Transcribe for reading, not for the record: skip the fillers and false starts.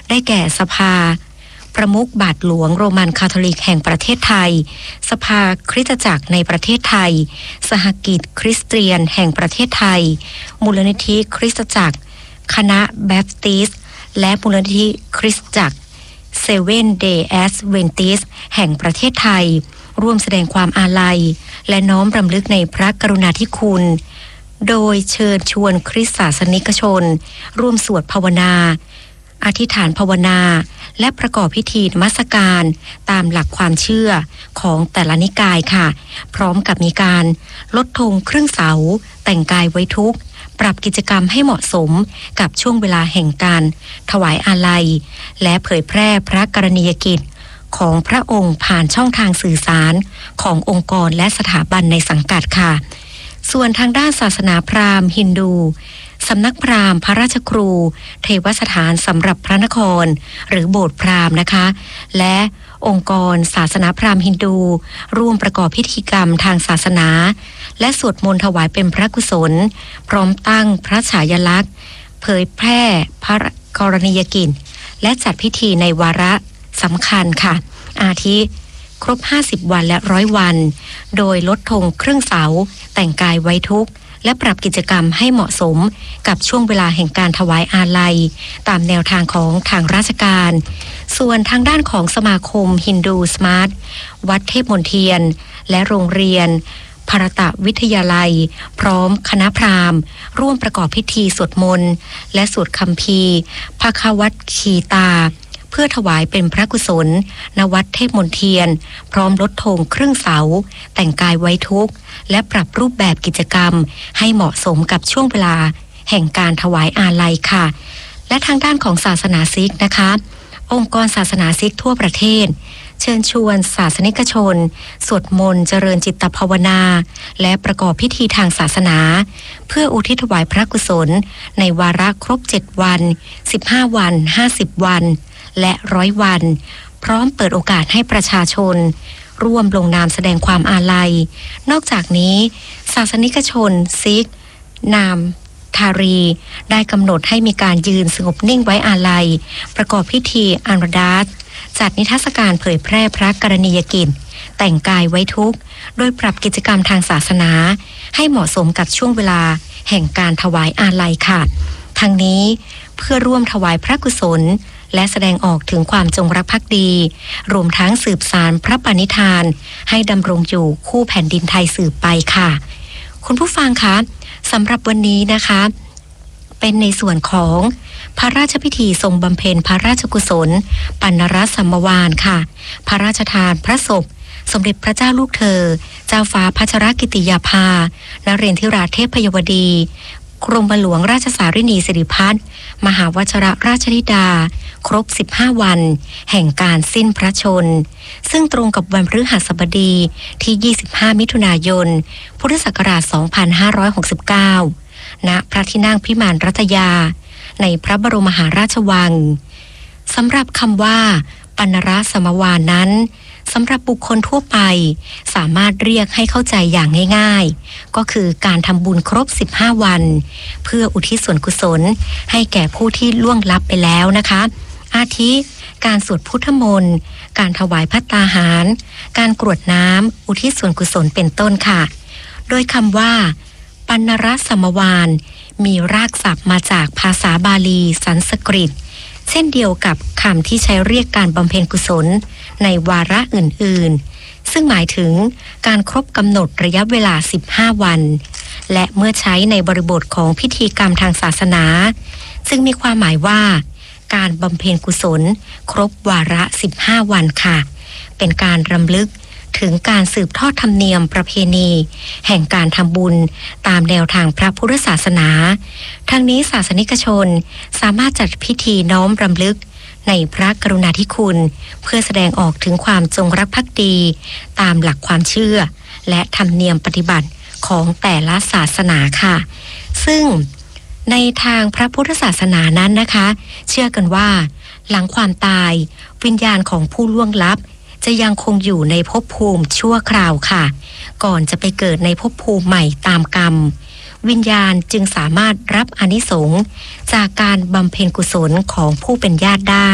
ได้แก่สภาประมุขบาทหลวงโรมันคาทอลิกแห่งประเทศไทยสภาคริสตจักรในประเทศไทยสหกิจคริสเตียนแห่งประเทศไทยมูลนิธิคริสตจักรคณะแบปติสต์และมูลนิธิคริสตจักรเซเว่นเดย์แอดเวนทิสต์แห่งประเทศไทยร่วมแสดงความอาลัยและน้อมรำลึกในพระกรุณาธิคุณโดยเชิญชวนคริสตศาสนิกชนร่วมสวดภาวนาอธิษฐานภาวนาและประกอบพิธีนมัสการตามหลักความเชื่อของแต่ละนิกายค่ะพร้อมกับมีการลดธงครึ่งเสาแต่งกายไว้ทุกข์ปรับกิจกรรมให้เหมาะสมกับช่วงเวลาแห่งการถวายอาลัยและเผยแพร่พระกรณียกิจของพระองค์ผ่านช่องทางสื่อสารขององค์กรและสถาบันในสังกัดค่ะส่วนทางด้านศาสนาพราหมณ์ฮินดูสำนักพราหมณ์พระราชครูเทวสถานสำหรับพระนครหรือโบสถ์พราหมณ์นะคะและองค์กรศาสนาพราหมณ์ฮินดูร่วมประกอบพิธีกรรมทางศาสนาและสวดมนต์ถวายเป็นพระกุศลพร้อมตั้งพระฉายาลักษณ์เผยแพร่พระกรณียกิจและจัดพิธีในวาระสำคัญค่ะอาทิครบ50วันและ100วันโดยลดธงครึ่งเสาแต่งกายไว้ทุกข์และปรับกิจกรรมให้เหมาะสมกับช่วงเวลาแห่งการถวายอาลัยตามแนวทางของทางราชการส่วนทางด้านของสมาคมฮินดูสมาร์ทวัดเทพมนเทียนและโรงเรียนภรตวิทยาลัยพร้อมคณะพราหมณ์ร่วมประกอบพิธีสวดมนต์และสวดคัมภีร์ภควัตคีตาเพื่อถวายเป็นพระกุศลณวัดเทพมนเทียนพร้อมลดธงครึ่งเสาแต่งกายไว้ทุกข์และปรับรูปแบบกิจกรรมให้เหมาะสมกับช่วงเวลาแห่งการถวายอาลัยค่ะและทางด้านของศาสนาซิกนะคะองค์กรศาสนาซิกทั่วประเทศเชิญชวนศาสนิกชนสวดมนต์เจริญจิตภาวนาและประกอบพิธีทางศาสนาเพื่ออุทิศถวายพระกุศลในวาระครบ7วัน15วัน50วันและ100วันพร้อมเปิดโอกาสให้ประชาชนร่วมลงนามแสดงความอาลัยนอกจากนี้ศาสนิกชนซิกนามทารีได้กำหนดให้มีการยืนสงบนิ่งไว้อาลัยประกอบพิธีอันรดาสจัดนิทรรศการเผยแพร่พระกรณียกิจแต่งกายไว้ทุกข์โดยปรับกิจกรรมทางศาสนาให้เหมาะสมกับช่วงเวลาแห่งการถวายอาลัยค่ะทั้งนี้เพื่อร่วมถวายพระกุศลและแสดงออกถึงความจงรักภักดีรวมทั้งสืบสานพระปณิธานให้ดำรงอยู่คู่แผ่นดินไทยสืบไปค่ะคุณผู้ฟังคะสำหรับวันนี้นะคะเป็นในส่วนของพระราชพิธีทรงบำเพ็ญพระราชกุศลปัณณรสัมมวานค่ะพระราชทานพระศพสมเด็จพระเจ้าลูกเธอเจ้าฟ้าพัชรกิติยาภานเรนทิราเทพยวดีกรมหลวงราชสารินีสิริพัฒน์มหาวชิรราชธิดาครบ15วันแห่งการสิ้นพระชนซึ่งตรงกับวันพฤหัสบดีที่25มิถุนายนพุทธศักราช2569ณพระที่นั่งพิมานรัตยาในพระบรมมหาราชวังสำหรับคำว่าปัณณรสัมมวานนั้นสำหรับบุคคลทั่วไปสามารถเรียกให้เข้าใจอย่างง่ายๆก็คือการทำบุญครบ15วันเพื่ออุทิศส่วนกุศลให้แก่ผู้ที่ล่วงลับไปแล้วนะคะอาทิการสวดพุทธมนต์การถวายภัตตาหารการกรวดน้ำอุทิศส่วนกุศลเป็นต้นค่ะโดยคำว่าปัณณรสัมมวานมีรากศัพท์มาจากภาษาบาลีสันสกฤตเช่นเดียวกับคำที่ใช้เรียกการบำเพ็ญกุศลในวาระอื่นๆซึ่งหมายถึงการครบกำหนดระยะเวลา15วันและเมื่อใช้ในบริบทของพิธีกรรมทางศาสนาซึ่งมีความหมายว่าการบำเพ็ญกุศลครบวาระ15วันค่ะเป็นการรำลึกถึงการสืบทอดธรรมเนียมประเพณีแห่งการทำบุญตามแนวทางพระพุทธศาสนาทั้งนี้ศาสนิกชนสามารถจัดพิธีน้อมรำลึกในพระกรุณาธิคุณเพื่อแสดงออกถึงความจงรักภักดีตามหลักความเชื่อและธรรมเนียมปฏิบัติของแต่ละศาสนาค่ะซึ่งในทางพระพุทธศาสนานั้นนะคะเชื่อกันว่าหลังความตายวิญญาณของผู้ล่วงลับจะยังคงอยู่ในภพภูมิชั่วคราวค่ะก่อนจะไปเกิดในภพภูมิใหม่ตามกรรมวิญญาณจึงสามารถรับอานิสงส์จากการบำเพ็ญกุศลของผู้เป็นญาติได้